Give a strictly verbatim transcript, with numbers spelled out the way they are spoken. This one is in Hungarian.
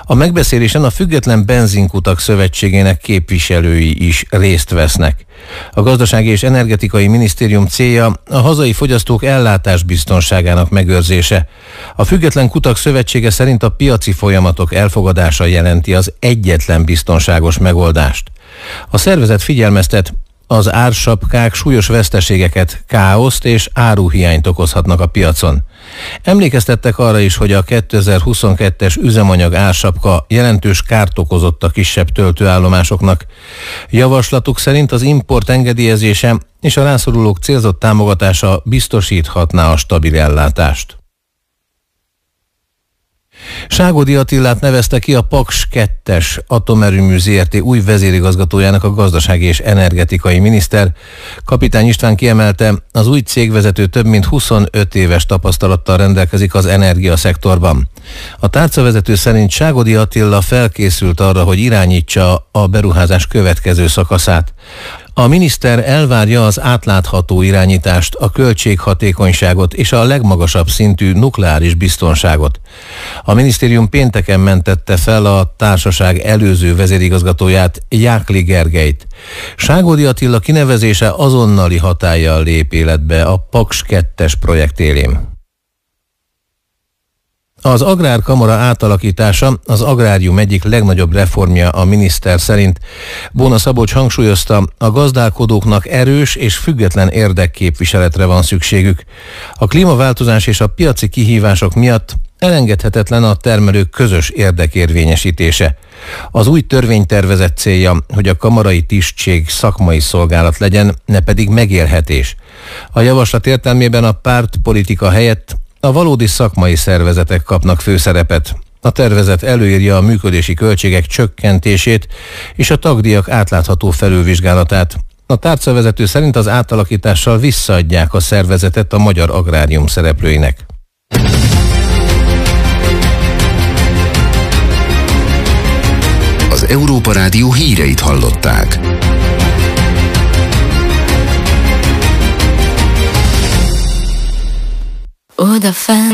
A megbeszélésen a Független Benzinkutak Szövetségének képviselői is részt vesznek. A Gazdasági és Energetikai Minisztérium célja a hazai fogyasztók ellátásbiztonságának megőrzése. A Független Kutak Szövetsége szerint a piaci folyamatok elfogadása jelenti az egyetlen biztonságos megoldást. A szervezet figyelmeztet, az ársapkák súlyos veszteségeket, káoszt és áruhiányt okozhatnak a piacon. Emlékeztettek arra is, hogy a kétezer-huszonkettes üzemanyag ársapka jelentős kárt okozott a kisebb töltőállomásoknak. Javaslatuk szerint az import engedélyezése és a rászorulók célzott támogatása biztosíthatná a stabil ellátást. Ságodi Attilát nevezte ki a Paks kettes atomerőmű Zrt. Új vezérigazgatójának a gazdasági és energetikai miniszter. Kapitány István kiemelte, az új cégvezető több mint huszonöt éves tapasztalattal rendelkezik az energiaszektorban. A tárcavezető szerint Ságodi Attila felkészült arra, hogy irányítsa a beruházás következő szakaszát. A miniszter elvárja az átlátható irányítást, a költséghatékonyságot és a legmagasabb szintű nukleáris biztonságot. A minisztérium pénteken mentette fel a társaság előző vezérigazgatóját, Jákli Gergelyt. Ságodi Attila kinevezése azonnali hatállyal lép életbe a Paks kettes projekt élén. Az Agrárkamara átalakítása az agrárium egyik legnagyobb reformja a miniszter szerint. Bóna Szabolcs hangsúlyozta, a gazdálkodóknak erős és független érdekképviseletre van szükségük. A klímaváltozás és a piaci kihívások miatt elengedhetetlen a termelők közös érdekérvényesítése. Az új törvénytervezet célja, hogy a kamarai tisztség szakmai szolgálat legyen, ne pedig megélhetés. A javaslat értelmében a pártpolitika helyett a valódi szakmai szervezetek kapnak főszerepet. A tervezet előírja a működési költségek csökkentését és a tagdíjak átlátható felülvizsgálatát. A tárcavezető szerint az átalakítással visszaadják a szervezetet a magyar agrárium szereplőinek. Az Európa Rádió híreit hallották. Odafent